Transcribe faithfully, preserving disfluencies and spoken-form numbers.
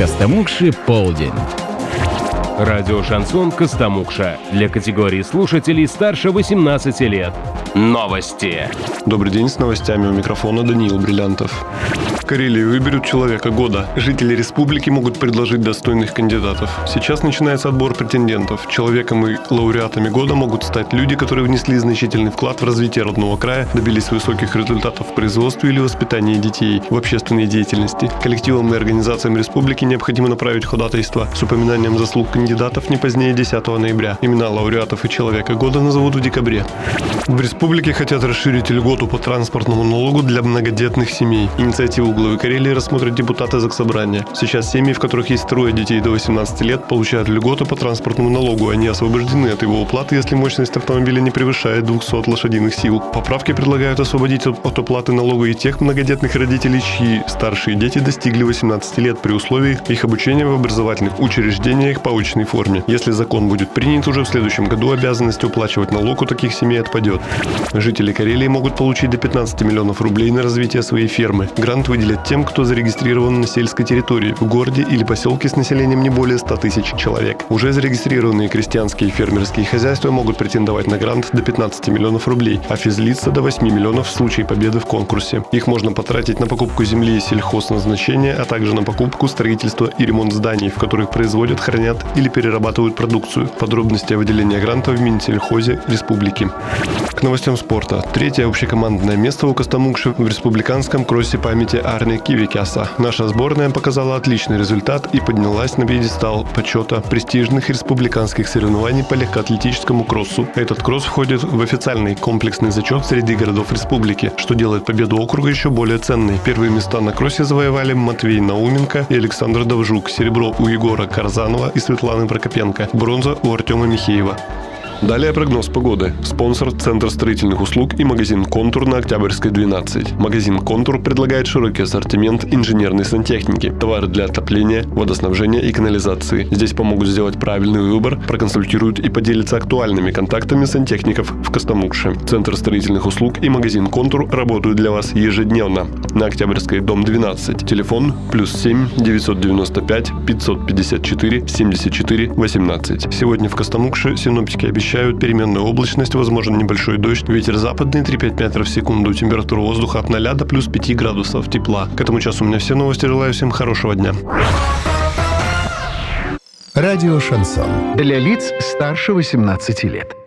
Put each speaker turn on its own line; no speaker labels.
Костомукши полдень.
Радио «Шансон» Костомукша. Для категории слушателей старше восемнадцати лет. Новости.
Добрый день, с новостями у микрофона Даниил Бриллиантов. В Карелии выберут человека года. Жители республики могут предложить достойных кандидатов. Сейчас начинается отбор претендентов. Человеком и лауреатами года могут стать люди, которые внесли значительный вклад в развитие родного края, добились высоких результатов в производстве или воспитании детей, в общественной деятельности. Коллективам и организациям республики необходимо направить ходатайство с упоминанием заслуг кандидатов не позднее десятого ноября. Имена лауреатов и человека года назовут в декабре. В республике хотят расширить льготу по транспортному налогу для многодетных семей. Инициативу главы Карелии рассмотрят депутаты Заксобрания. Сейчас семьи, в которых есть трое детей до восемнадцати лет, получают льготу по транспортному налогу. Они освобождены от его уплаты, если мощность автомобиля не превышает двухсот лошадиных сил. Поправки предлагают освободить от оплаты налога и тех многодетных родителей, чьи старшие дети достигли восемнадцати лет, при условии их обучения в образовательных учреждениях по очной форме. Если закон будет принят уже в следующем году, обязанность уплачивать налог у таких семей отпадет. Жители Карелии могут получить до пятнадцати миллионов рублей на развитие своей фермы. Грант выделят тем, кто зарегистрирован на сельской территории, в городе или поселке с населением не более ста тысяч человек. Уже зарегистрированные крестьянские и фермерские хозяйства могут претендовать на грант до пятнадцати миллионов рублей, а физлица до восьми миллионов в случае победы в конкурсе. Их можно потратить на покупку земли и сельхозназначения, а также на покупку, строительство и ремонт зданий, в которых производят, хранят или перерабатывают продукцию. Подробности о выделении гранта в Минсельхозе республики. К новостям спорта. Третье общекомандное место у Костомукши в республиканском кроссе памяти Арни Кивикяса. Наша сборная показала отличный результат и поднялась на пьедестал почета престижных республиканских соревнований по легкоатлетическому кроссу. Этот кросс входит в официальный комплексный зачет среди городов республики, что делает победу округа еще более ценной. Первые места на кроссе завоевали Матвей Науменко и Александр Довжук, серебро у Егора Карзанова и Светланы Прокопенко, бронза у Артема Михеева. Далее прогноз погоды. Спонсор – Центр строительных услуг и магазин «Контур» на Октябрьской, двенадцать. Магазин «Контур» предлагает широкий ассортимент инженерной сантехники, товары для отопления, водоснабжения и канализации. Здесь помогут сделать правильный выбор, проконсультируют и поделятся актуальными контактами сантехников в Костомукше. Центр строительных услуг и магазин «Контур» работают для вас ежедневно. На Октябрьской, дом двенадцать. Телефон плюс семь девятьсот девяносто пять пятьсот пятьдесят четыре семьдесят четыре восемнадцать. Сегодня в Костомукше синоптики обещают переменную облачность, возможен небольшой дождь, ветер западный три-пять метров в секунду, температура воздуха от ноля до плюс пяти градусов тепла. К этому часу у меня все новости, желаю всем хорошего дня.
Радио «Шансон». Для лиц старше восемнадцати лет.